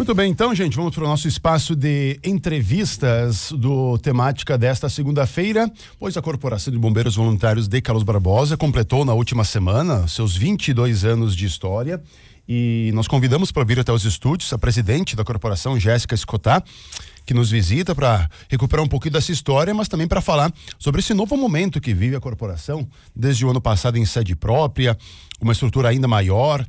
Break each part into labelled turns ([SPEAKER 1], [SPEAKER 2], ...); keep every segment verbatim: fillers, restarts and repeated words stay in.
[SPEAKER 1] Muito bem, então, gente, vamos para o nosso espaço de entrevistas do temática desta segunda-feira, pois a Corporação de Bombeiros Voluntários de Carlos Barbosa completou na última semana seus vinte e dois anos de história e nós convidamos para vir até os estúdios a presidente da corporação, Jéssica Escotá, que nos visita para recuperar um pouquinho dessa história, mas também para falar sobre esse novo momento que vive a corporação desde o ano passado em sede própria, uma estrutura ainda maior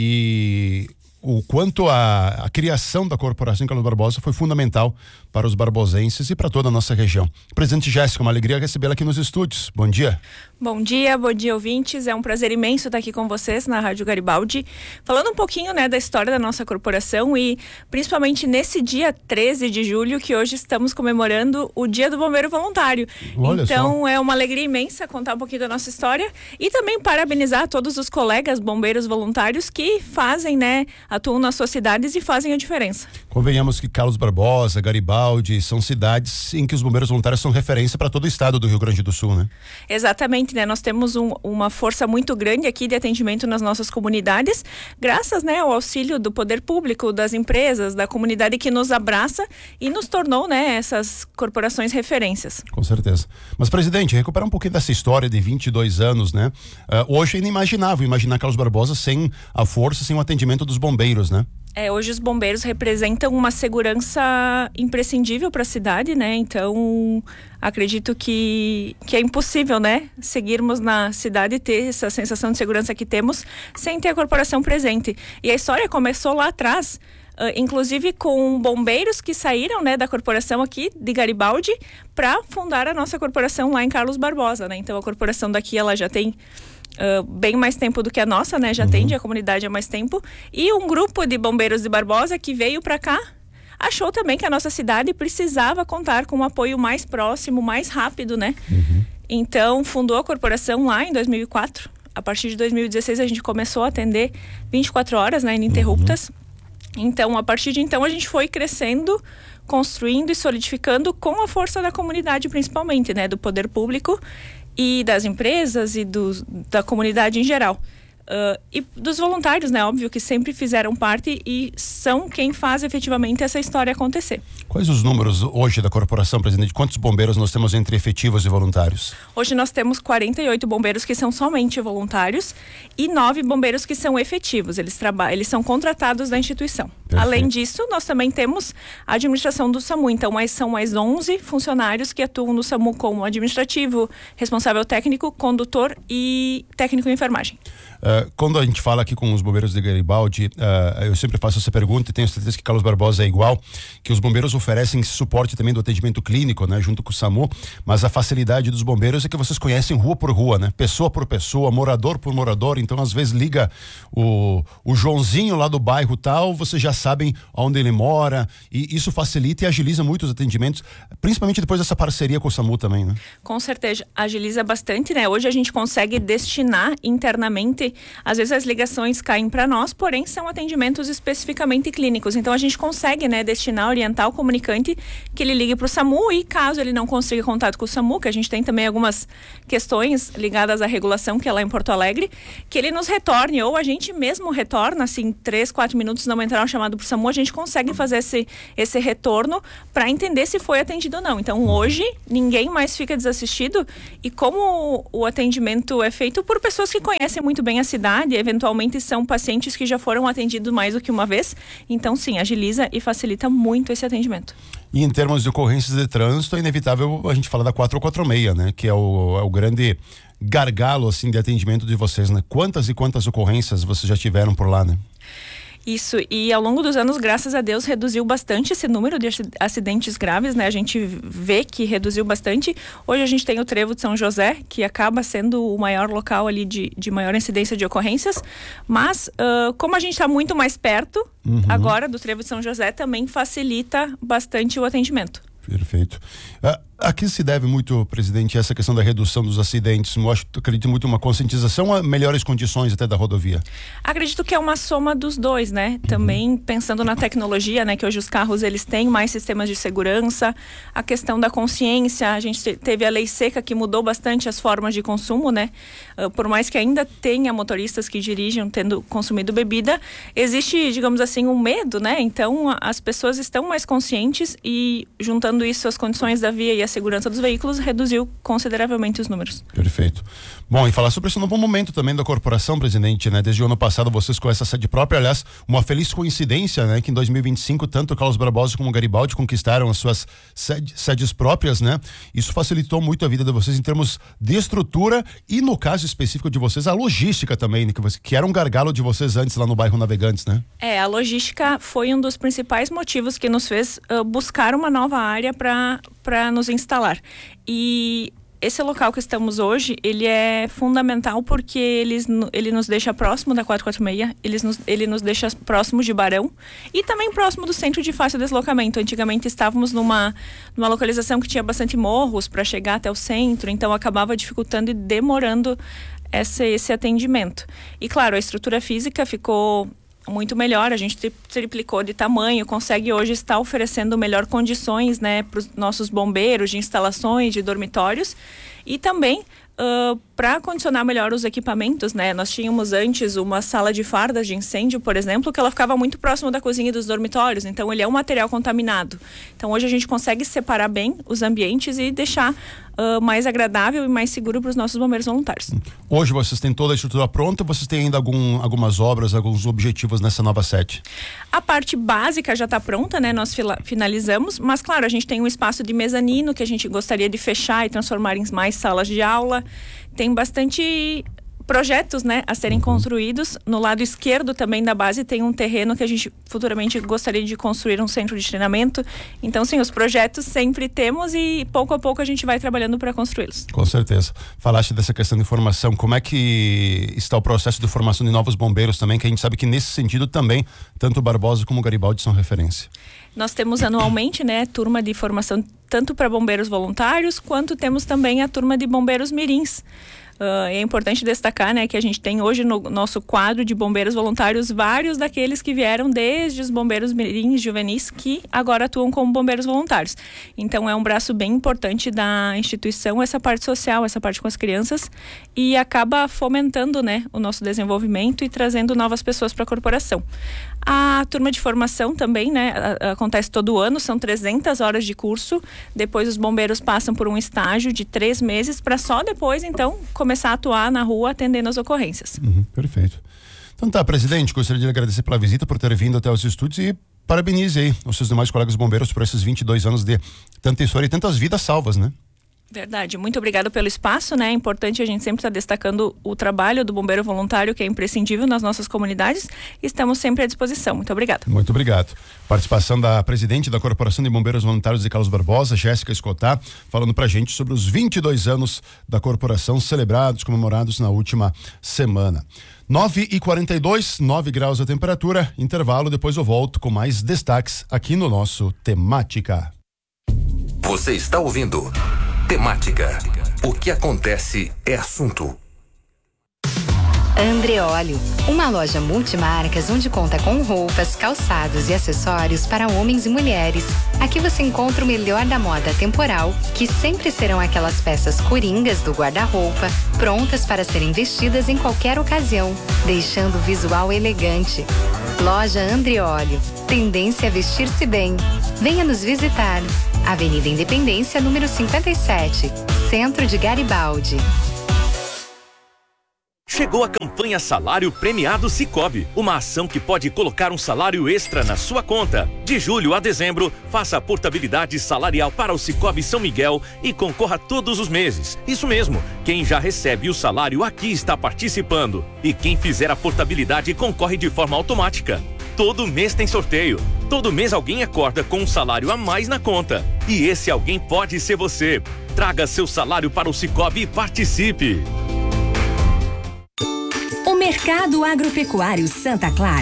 [SPEAKER 1] e o quanto a, a criação da Corporação Carlos Barbosa foi fundamental para os barbosenses e para toda a nossa região. Presidente Jéssica, uma alegria recebê-la aqui nos estúdios. Bom dia.
[SPEAKER 2] Bom dia, bom dia, ouvintes. É um prazer imenso estar aqui com vocês na Rádio Garibaldi, falando um pouquinho, né, da história da nossa corporação e principalmente nesse dia treze de julho, que hoje estamos comemorando o Dia do Bombeiro Voluntário.
[SPEAKER 1] Olha
[SPEAKER 2] então
[SPEAKER 1] só.
[SPEAKER 2] É uma alegria imensa contar um pouquinho da nossa história e também parabenizar todos os colegas bombeiros voluntários que fazem, né, atuam nas suas cidades e fazem a diferença.
[SPEAKER 1] Convenhamos que Carlos Barbosa, Garibaldi são cidades em que os bombeiros voluntários são referência para todo o estado do Rio Grande do Sul, né?
[SPEAKER 2] Exatamente, né? Nós temos um, uma força muito grande aqui de atendimento nas nossas comunidades, graças, né, ao auxílio do poder público, das empresas, da comunidade que nos abraça e nos tornou, né, essas corporações referências.
[SPEAKER 1] Com certeza. Mas, presidente, recuperar um pouquinho dessa história de vinte e dois anos, né? Uh, hoje é inimaginável imaginar Carlos Barbosa sem a força, sem o atendimento dos bombeiros, né?
[SPEAKER 2] É, hoje os bombeiros representam uma segurança imprescindível para a cidade, né? Então, acredito que, que é impossível, né, seguirmos na cidade e ter essa sensação de segurança que temos sem ter a corporação presente. E a história começou lá atrás, uh, inclusive com bombeiros que saíram, né, da corporação aqui de Garibaldi para fundar a nossa corporação lá em Carlos Barbosa, né? Então, a corporação daqui, ela já tem Uh, bem mais tempo do que a nossa, né? Já
[SPEAKER 1] uhum.
[SPEAKER 2] atende a comunidade há mais tempo. E um grupo de bombeiros de Barbosa que veio para cá achou também que a nossa cidade precisava contar com um apoio mais próximo, mais rápido, né?
[SPEAKER 1] Uhum.
[SPEAKER 2] Então, fundou a corporação lá em dois mil e quatro. A partir de dois mil e dezesseis a gente começou a atender vinte e quatro horas, né, ininterruptas. Uhum. Então, a partir de então a gente foi crescendo, construindo e solidificando com a força da comunidade, principalmente, né? Do poder público e das empresas e do, da comunidade em geral. Uh, e dos voluntários, né? Óbvio que sempre fizeram parte e são quem faz efetivamente essa história acontecer.
[SPEAKER 1] Quais os números hoje da corporação, presidente? Quantos bombeiros nós temos entre efetivos e voluntários?
[SPEAKER 2] Hoje nós temos quarenta e oito bombeiros que são somente voluntários e nove bombeiros que são efetivos. Eles trabalham, eles são contratados da instituição.
[SPEAKER 1] Perfeito.
[SPEAKER 2] Além disso, nós também temos a administração do SAMU. Então, mais, são mais onze funcionários que atuam no SAMU como administrativo, responsável técnico, condutor e técnico em enfermagem.
[SPEAKER 1] Uh, quando a gente fala aqui com os bombeiros de Garibaldi, uh, eu sempre faço essa pergunta e tenho certeza que Carlos Barbosa é igual, que os bombeiros oferecem esse suporte também do atendimento clínico, né, junto com o SAMU, mas a facilidade dos bombeiros é que vocês conhecem rua por rua, né, pessoa por pessoa, morador por morador, então às vezes liga o, o Joãozinho lá do bairro tal, vocês já sabem onde ele mora e isso facilita e agiliza muito os atendimentos, principalmente depois dessa parceria com o SAMU também, né?
[SPEAKER 2] Com certeza, agiliza bastante, né? Hoje a gente consegue destinar internamente. Às vezes as ligações caem para nós, porém são atendimentos especificamente clínicos. Então a gente consegue, né, destinar, orientar o comunicante que ele ligue para o SAMU e caso ele não consiga contato com o SAMU, que a gente tem também algumas questões ligadas à regulação que é lá em Porto Alegre, que ele nos retorne ou a gente mesmo retorna, assim, três, quatro minutos não entrar um chamado para o SAMU, a gente consegue fazer esse, esse retorno para entender se foi atendido ou não. Então hoje ninguém mais fica desassistido e como o atendimento é feito por pessoas que conhecem muito bem a cidade, eventualmente são pacientes que já foram atendidos mais do que uma vez, então sim, agiliza e facilita muito esse atendimento.
[SPEAKER 1] E em termos de ocorrências de trânsito, é inevitável a gente falar da quatro quatro seis, né? Que é o, é o grande gargalo, assim, de atendimento de vocês, né? Quantas e quantas ocorrências vocês já tiveram por lá, né?
[SPEAKER 2] Isso, e ao longo dos anos, graças a Deus, reduziu bastante esse número de acidentes graves, né? A gente vê que reduziu bastante. Hoje a gente tem o Trevo de São José, que acaba sendo o maior local ali de, de maior incidência de ocorrências, mas uh, como a gente está muito mais perto, uhum, agora do Trevo de São José, também facilita bastante o atendimento.
[SPEAKER 1] Perfeito. Uh, A que se deve muito, presidente, essa questão da redução dos acidentes? Eu acho, acredito muito uma conscientização a melhores condições até da rodovia.
[SPEAKER 2] Acredito que é uma soma dos dois, né? Uhum. Também pensando na tecnologia, né? Que hoje os carros eles têm mais sistemas de segurança, a questão da consciência, a gente teve a lei seca que mudou bastante as formas de consumo, né? Uh, por mais que ainda tenha motoristas que dirigem tendo consumido bebida, existe, digamos assim, um medo, né? Então as pessoas estão mais conscientes e juntando isso às condições da via e a segurança dos veículos, reduziu consideravelmente os números.
[SPEAKER 1] Perfeito. Bom, e falar sobre esse novo momento também da corporação, presidente, né? Desde o ano passado vocês com essa sede própria, aliás, uma feliz coincidência, né? Que em dois mil e vinte e cinco, tanto Carlos Barbosa como Garibaldi conquistaram as suas sede, sedes próprias, né? Isso facilitou muito a vida de vocês em termos de estrutura e, no caso específico de vocês, a logística também, né? Que, você, que era um gargalo de vocês antes lá no bairro Navegantes, né?
[SPEAKER 2] É, a logística foi um dos principais motivos que nos fez uh, buscar uma nova área para para nos instalar. E esse local que estamos hoje, ele é fundamental porque ele, ele nos deixa próximo da quatrocentos e quarenta e seis, ele nos, ele nos deixa próximo de Barão e também próximo do centro de fácil deslocamento. Antigamente estávamos numa, numa localização que tinha bastante morros para chegar até o centro, então acabava dificultando e demorando esse, esse atendimento. E claro, a estrutura física ficou muito melhor, a gente triplicou de tamanho, consegue hoje estar oferecendo melhor condições, né, para os nossos bombeiros de instalações, de dormitórios e também uh, para condicionar melhor os equipamentos, né, nós tínhamos antes uma sala de fardas de incêndio, por exemplo, que ela ficava muito próximo da cozinha e dos dormitórios, então ele é um material contaminado, então hoje a gente consegue separar bem os ambientes e deixar Uh, mais agradável e mais seguro para os nossos bombeiros voluntários.
[SPEAKER 1] Hoje vocês têm toda a estrutura pronta ou vocês têm ainda algum, algumas obras, alguns objetivos nessa nova sede?
[SPEAKER 2] A parte básica já está pronta, né? Nós fila, finalizamos, mas claro, a gente tem um espaço de mezanino que a gente gostaria de fechar e transformar em mais salas de aula. Tem bastante projetos, né, a serem construídos. No lado esquerdo também da base tem um terreno que a gente futuramente gostaria de construir um centro de treinamento. Então, sim, os projetos sempre temos e pouco a pouco a gente vai trabalhando para construí-los.
[SPEAKER 1] Com certeza. Falaste dessa questão de formação. Como é que está o processo de formação de novos bombeiros também, que a gente sabe que nesse sentido também, tanto o Barbosa como o Garibaldi são referência.
[SPEAKER 2] Nós temos anualmente, né, turma de formação tanto para bombeiros voluntários, quanto temos também a turma de bombeiros mirins. Uh, é importante destacar, né, que a gente tem hoje no nosso quadro de bombeiros voluntários vários daqueles que vieram desde os bombeiros mirins juvenis que agora atuam como bombeiros voluntários. Então é um braço bem importante da instituição, essa parte social, essa parte com as crianças, e acaba fomentando, né, o nosso desenvolvimento e trazendo novas pessoas para a corporação. A turma de formação também, né, a, a, acontece todo ano, são trezentas horas de curso, depois os bombeiros passam por um estágio de três meses para só depois, então, começar a atuar na rua atendendo as ocorrências.
[SPEAKER 1] Uhum, perfeito. Então tá, presidente, gostaria de agradecer pela visita, por ter vindo até os estúdios e parabenize aí os seus demais colegas bombeiros por esses vinte e dois anos de tanta história e tantas vidas salvas, né?
[SPEAKER 2] Verdade, muito obrigada pelo espaço, né? É importante a gente sempre estar destacando o trabalho do bombeiro voluntário, que é imprescindível nas nossas comunidades, e estamos sempre à disposição. Muito obrigada.
[SPEAKER 1] Muito obrigado. Participação da presidente da Corporação de Bombeiros Voluntários de Carlos Barbosa, Jéssica Escotá, falando pra gente sobre os vinte e dois anos da corporação celebrados, comemorados na última semana. nove e quarenta e dois, nove graus a temperatura, intervalo, depois eu volto com mais destaques aqui no nosso Temática.
[SPEAKER 3] Você está ouvindo Temática. O que acontece é assunto.
[SPEAKER 4] Andreolio, uma loja multimarcas onde conta com roupas, calçados e acessórios para homens e mulheres. Aqui você encontra o melhor da moda temporal, que sempre serão aquelas peças coringas do guarda-roupa, prontas para serem vestidas em qualquer ocasião, deixando o visual elegante. Loja Andreolio, tendência a vestir-se bem. Venha nos visitar. Avenida Independência, número cinquenta e sete, Centro de Garibaldi.
[SPEAKER 5] Chegou a campanha Salário Premiado Sicoob, uma ação que pode colocar um salário extra na sua conta. De julho a dezembro, faça a portabilidade salarial para o Sicoob São Miguel e concorra todos os meses. Isso mesmo, quem já recebe o salário aqui está participando. E quem fizer a portabilidade concorre de forma automática. Todo mês tem sorteio. Todo mês alguém acorda com um salário a mais na conta. E esse alguém pode ser você. Traga seu salário para o Sicoob e participe.
[SPEAKER 6] O Mercado Agropecuário Santa Clara tem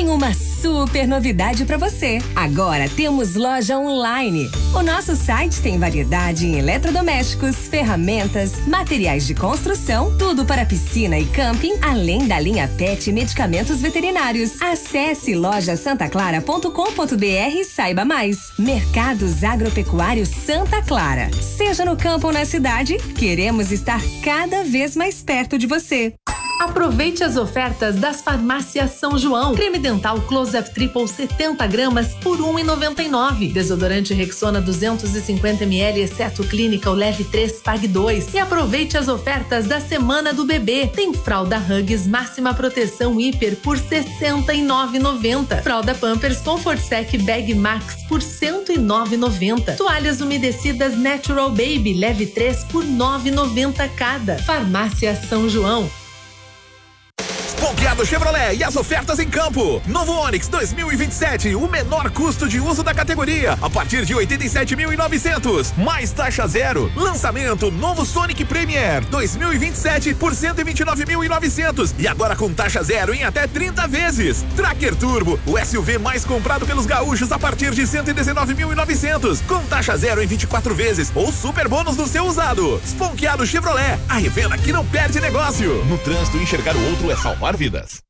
[SPEAKER 6] tem uma super novidade para você. Agora temos loja online. O nosso site tem variedade em eletrodomésticos, ferramentas, materiais de construção, tudo para piscina e camping, além da linha pet e medicamentos veterinários. Acesse loja santa clara ponto com ponto br e saiba mais. Mercados Agropecuários Santa Clara. Seja no campo ou na cidade, queremos estar cada vez mais perto de você.
[SPEAKER 7] Aproveite as ofertas das farmácias São João. Creme dental Close-Up Triple setenta gramas por um real e noventa e nove centavos. Desodorante Rexona duzentos e cinquenta mililitros, exceto Clinical Leve três, Pague dois. E aproveite as ofertas da Semana do Bebê. Tem fralda Huggies Máxima Proteção Hiper por sessenta e nove reais e noventa centavos. Fralda Pampers Comfort Sec Bag Max por cento e nove reais e noventa centavos. Toalhas umedecidas Natural Baby Leve três por nove reais e noventa centavos cada. Farmácia São João.
[SPEAKER 8] Ponqueado Chevrolet e as ofertas em campo. Novo Onix dois mil e vinte e sete, o menor custo de uso da categoria, a partir de oitenta e sete mil e novecentos, mais taxa zero. Lançamento novo Sonic Premier dois mil e vinte e sete por cento e vinte e nove mil e novecentos e agora com taxa zero em até trinta vezes. Tracker Turbo, o S U V mais comprado pelos gaúchos a partir de cento e dezenove mil e novecentos, com taxa zero em vinte e quatro vezes ou super bônus do seu usado. Ponqueado Chevrolet, a revenda que não perde negócio.
[SPEAKER 9] No trânsito, enxergar o outro é salvar vidas.